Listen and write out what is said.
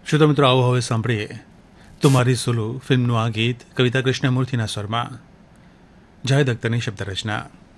શ્રોતા મિત્રો, આવો હવે સાંભળીએ તુમારી સુલુ ફિલ્મનું આ ગીત કવિતા કૃષ્ણમૂર્તિના સ્વરમાં, જાહેદ અખ્તરની શબ્દ રચના.